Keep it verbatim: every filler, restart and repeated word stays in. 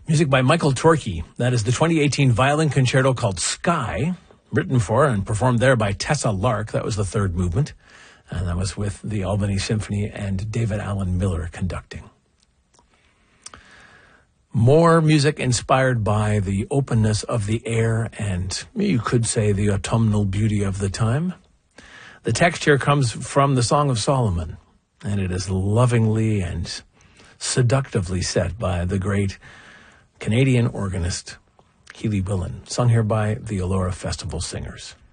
Music by Michael Torkey. That is the twenty eighteen violin concerto called Sky, written for and performed there by Tessa Lark. That was the third movement. And that was with the Albany Symphony and David Allen Miller conducting. More music inspired by the openness of the air and, you could say, the autumnal beauty of the time. The text here comes from the Song of Solomon, and it is lovingly and seductively set by the great Canadian organist Keely Willan, sung here by the Elora Festival Singers.